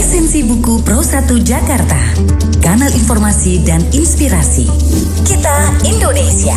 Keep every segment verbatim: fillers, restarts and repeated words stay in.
Esensi Buku Pro satu Jakarta, kanal informasi dan inspirasi. Kita Indonesia.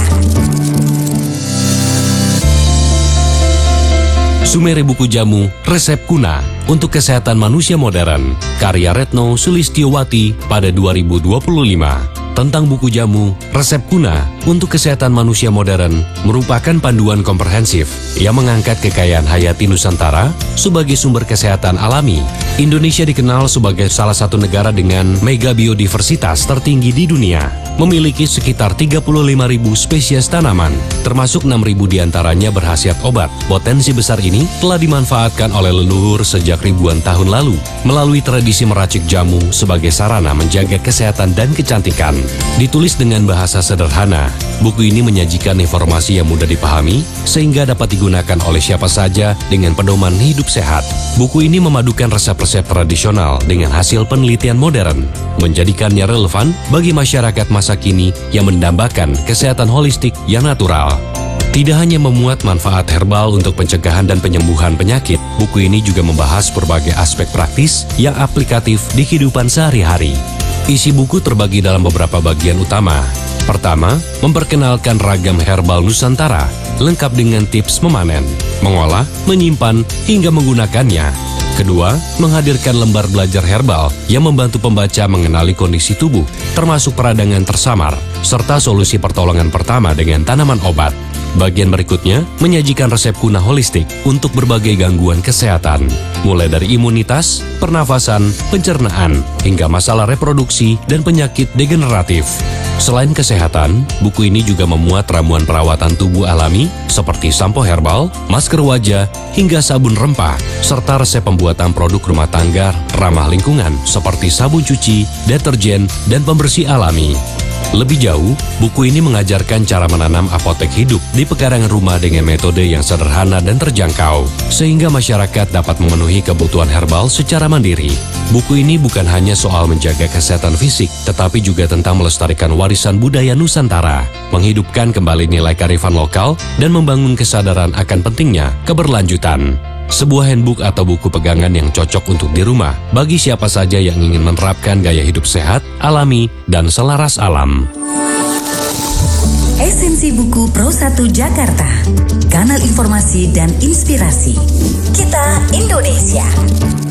Sumere Buku Jamu, Resep Kuna untuk Kesehatan Manusia Modern, karya Retno Sulistyowati pada dua ribu dua puluh lima. Tentang buku jamu, resep kuna untuk kesehatan manusia modern merupakan panduan komprehensif yang mengangkat kekayaan hayati Nusantara sebagai sumber kesehatan alami. Indonesia dikenal sebagai salah satu negara dengan mega biodiversitas tertinggi di dunia, memiliki sekitar tiga puluh lima ribu spesies tanaman, termasuk enam ribu diantaranya berkhasiat obat. Potensi besar ini telah dimanfaatkan oleh leluhur sejak ribuan tahun lalu, melalui tradisi meracik jamu sebagai sarana menjaga kesehatan dan kecantikan. Ditulis dengan bahasa sederhana, buku ini menyajikan informasi yang mudah dipahami sehingga dapat digunakan oleh siapa saja dengan pedoman hidup sehat. Buku ini memadukan resep-resep tradisional dengan hasil penelitian modern, menjadikannya relevan bagi masyarakat masa kini yang mendambakan kesehatan holistik yang natural. Tidak hanya memuat manfaat herbal untuk pencegahan dan penyembuhan penyakit, buku ini juga membahas berbagai aspek praktis yang aplikatif di kehidupan sehari-hari. Isi buku terbagi dalam beberapa bagian utama. Pertama, memperkenalkan ragam herbal Nusantara, lengkap dengan tips memanen, mengolah, menyimpan, hingga menggunakannya. Kedua, menghadirkan lembar belajar herbal yang membantu pembaca mengenali kondisi tubuh, termasuk peradangan tersamar, serta solusi pertolongan pertama dengan tanaman obat. Bagian berikutnya menyajikan resep kuna holistik untuk berbagai gangguan kesehatan, mulai dari imunitas, pernafasan, pencernaan, hingga masalah reproduksi dan penyakit degeneratif. Selain kesehatan, buku ini juga memuat ramuan perawatan tubuh alami seperti sampo herbal, masker wajah, hingga sabun rempah, serta resep pembuatan produk rumah tangga ramah lingkungan seperti sabun cuci, deterjen, dan pembersih alami. Lebih jauh, buku ini mengajarkan cara menanam apotek hidup di pekarangan rumah dengan metode yang sederhana dan terjangkau, sehingga masyarakat dapat memenuhi kebutuhan herbal secara mandiri. Buku ini bukan hanya soal menjaga kesehatan fisik, tetapi juga tentang melestarikan warisan budaya Nusantara, menghidupkan kembali nilai kearifan lokal, dan membangun kesadaran akan pentingnya keberlanjutan. Sebuah handbook atau buku pegangan yang cocok untuk di rumah bagi siapa saja yang ingin menerapkan gaya hidup sehat, alami, dan selaras alam. Esensi Buku Pro satu Jakarta, kanal informasi dan inspirasi. Kita Indonesia.